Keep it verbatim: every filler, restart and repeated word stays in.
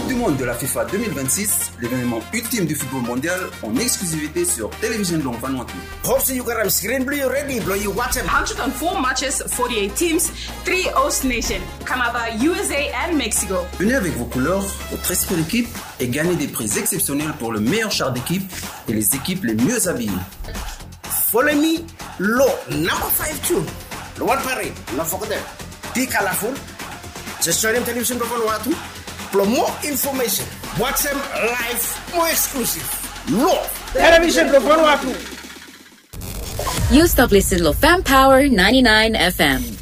Coupe du Monde de la FIFA deux mille vingt-six, l'événement ultime du football mondial en exclusivité sur Télévision Long Vanuatu. Hopsi you got screen blue ready, blow you watch one hundred four matches, forty-eight teams, three host nations, Canada, U S A and Mexico. Venez avec vos couleurs, votre esprit d'équipe et gagnez des prix exceptionnels pour le meilleur char d'équipe et les équipes les mieux habillées. Follow me, low number five two. The one parade, not forget. Be colorful. Just join them Television Long Vanuatu. For more information, watch them live, more exclusive. Low Television Long Vanuatu. You stop listening to Fam Power ninety-nine F M.